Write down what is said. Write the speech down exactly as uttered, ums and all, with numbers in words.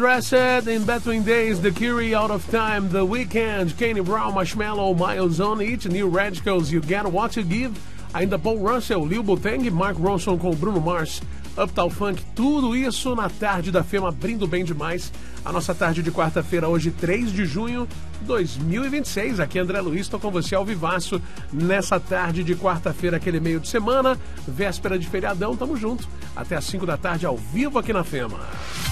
Dressed in Between Days, The Cure, Out of Time, The Weeknd, Kanye Brown, Marshmello, Miles on It, New Radicals, You Get What You Give, ainda Paul Russell, Lil Boteng, Mark Ronson com Bruno Mars, Uptown Funk, tudo isso na tarde da Fema, abrindo bem demais a nossa tarde de quarta-feira, hoje três de junho de dois mil e vinte e seis. Aqui é André Luiz, estou com você ao vivaço nessa tarde de quarta-feira, aquele meio de semana, véspera de feriadão, tamo junto, até às cinco da tarde ao vivo aqui na Fema.